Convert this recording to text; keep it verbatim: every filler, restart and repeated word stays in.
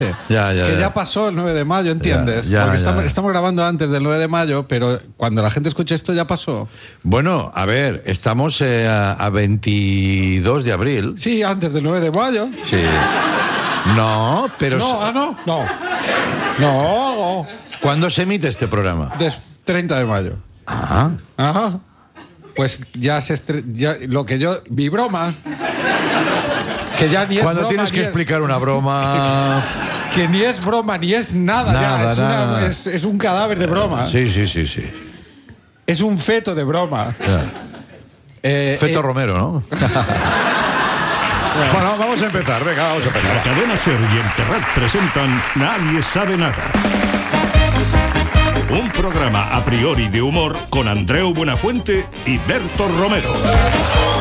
Ya, ya, que ya. ya pasó el nueve de mayo, ¿entiendes? Ya, ya, Porque ya. Estamos, estamos grabando antes del nueve de mayo, pero cuando la gente escuche esto ya pasó. Bueno, a ver, estamos eh, a, a veintidós de abril. Sí, antes del nueve de mayo. Sí. No, pero... No, ah, no, no. No, ¿Cuándo se emite este programa? des- treinta de mayo. Ah. Ajá. Pues ya se estre- ya, lo que yo... Mi broma... Que ya ni es Cuando broma, tienes ni que es- explicar una broma... Que ni es broma, ni es nada, Nada, ya. Es, una- nada. es- es un cadáver de broma. Sí, sí, sí, sí. Es un feto de broma. Ya. Eh, Feto eh, Romero, ¿no? Bueno, vamos a empezar, venga, vamos a empezar. La cadena Ser y el Terrat presentan Nadie sabe nada. Un programa a priori de humor con Andreu Buenafuente y Berto Romero.